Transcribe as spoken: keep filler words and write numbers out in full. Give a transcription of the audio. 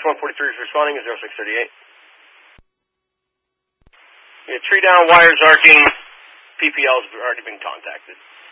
one forty-three is responding at zero six thirty-eight. Yeah, tree down, wires arcing, P P L's already been contacted.